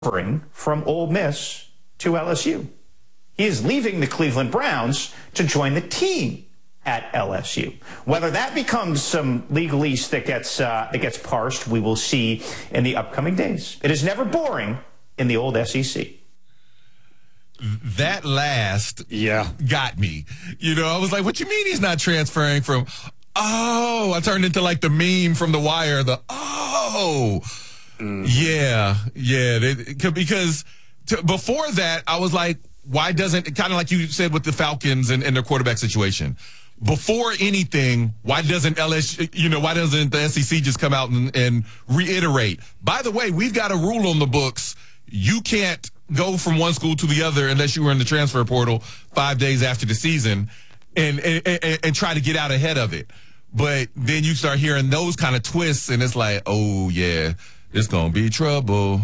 from Ole Miss to LSU. He is leaving the Cleveland Browns to join the team at LSU. Whether that becomes some legalese that gets parsed, we will see in the upcoming days. It is never boring in the old SEC. That last got me. You know, I was like, what you mean he's not transferring from? Oh, I turned into like the meme from The Wire. Because before that, I was like, why doesn't, kind of like you said with the Falcons and their quarterback situation, before anything, why doesn't why doesn't the SEC just come out and reiterate, by the way, we've got a rule on the books. You can't go from one school to the other unless you were in the transfer portal 5 days after the season and try to get out ahead of it. But then you start hearing those kind of twists and it's like, oh yeah, it's going to be trouble.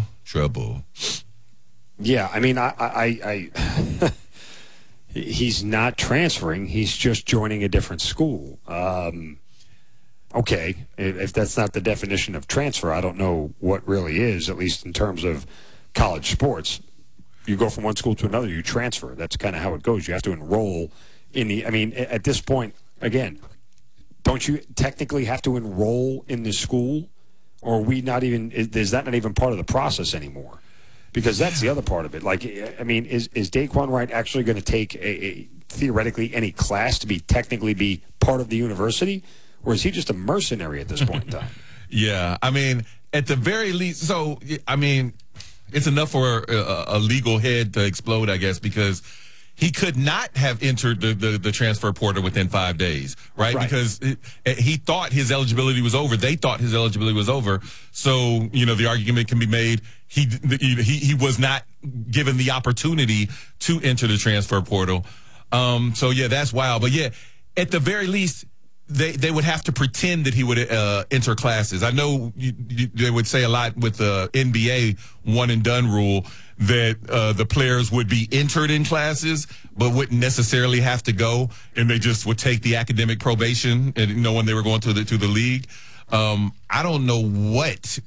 Yeah, I mean, I he's not transferring. He's just joining a different school. Okay, if that's not the definition of transfer, I don't know what really is, at least in terms of college sports. You go from one school to another, you transfer. That's kind of how it goes. You have to enroll in the, I mean, at this point, again, don't you technically have to enroll in the school? Or are we not even, is that not even part of the process anymore? Because that's the other part of it. Like, I mean, is Daquan Wright actually going to take theoretically any class to technically be part of the university? Or is he just a mercenary at this point in time? Yeah, I mean, at the very least, so, I mean, it's enough for a legal head to explode, I guess, because he could not have entered the transfer portal within 5 days, right? Because he thought his eligibility was over. They thought his eligibility was over. So, you know, the argument can be made he was not given the opportunity to enter the transfer portal. So, yeah, that's wild. But, yeah, at the very least, they would have to pretend that he would enter classes. I know they would say a lot with the NBA one-and-done rule that the players would be entered in classes but wouldn't necessarily have to go, and they just would take the academic probation and when they were going to the league. I don't know what.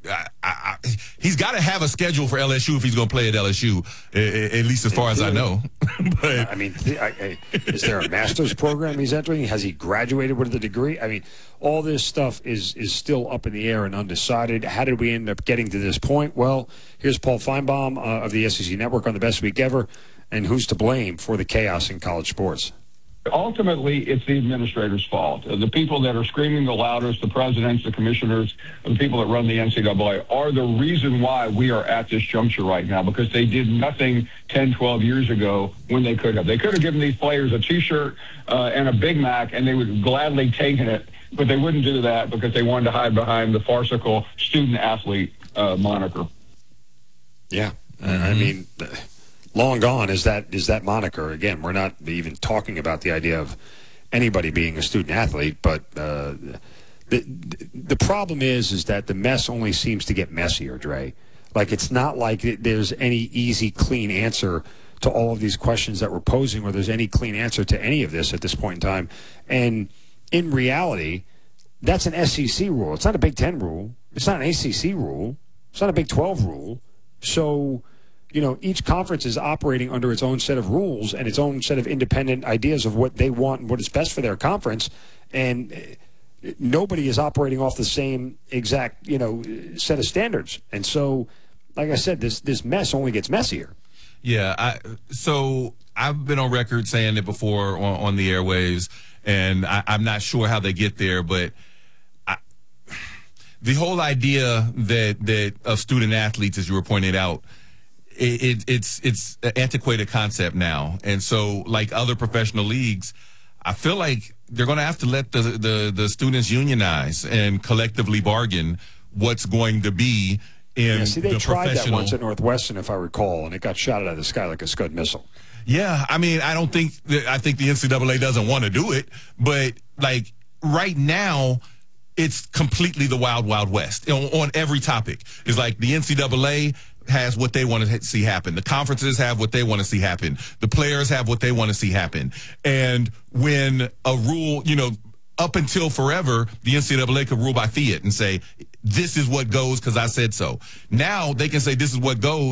He's got to have a schedule for LSU if he's going to play at LSU, at least as far as I know. But I mean, is there a master's program he's entering? Has he graduated with a degree? I mean, all this stuff is still up in the air and undecided. How did we end up getting to this point? Well, here's Paul Feinbaum of the SEC Network on The Best Week Ever, and who's to blame for the chaos in college sports? Ultimately, it's the administrators' fault. The people that are screaming the loudest, the presidents, the commissioners, the people that run the NCAA, are the reason why we are at this juncture right now, because they did nothing 10, 12 years ago when they could have. They could have given these players a T-shirt and a Big Mac, and they would have gladly taken it, but they wouldn't do that because they wanted to hide behind the farcical student-athlete moniker. Yeah, I mean... long gone is that moniker. Again, we're not even talking about the idea of anybody being a student athlete, but the problem is that the mess only seems to get messier, Dre. Like, it's not like there's any easy, clean answer to all of these questions that we're posing, or there's any clean answer to any of this at this point in time. And in reality, that's an SEC rule. It's not a Big Ten rule. It's not an ACC rule. It's not a Big 12 rule. So, you know, each conference is operating under its own set of rules and its own set of independent ideas of what they want and what is best for their conference. And nobody is operating off the same exact, set of standards. And so, like I said, this mess only gets messier. Yeah. So I've been on record saying it before on the airwaves, and I'm not sure how they get there, but the whole idea that of student athletes, as you were pointing out, it's an antiquated concept now. And so, like other professional leagues, I feel like they're going to have to let the students unionize and collectively bargain what's going to be in they tried that once at Northwestern, if I recall, and it got shot out of the sky like a Scud missile. Yeah, I mean, I think the NCAA doesn't want to do it, but like right now, it's completely the wild, wild west on every topic. It's like the NCAA has what they want to see happen. The conferences have what they want to see happen. The players have what they want to see happen. And when a rule, up until forever, the NCAA could rule by fiat and say, this is what goes because I said so. Now they can say this is what goes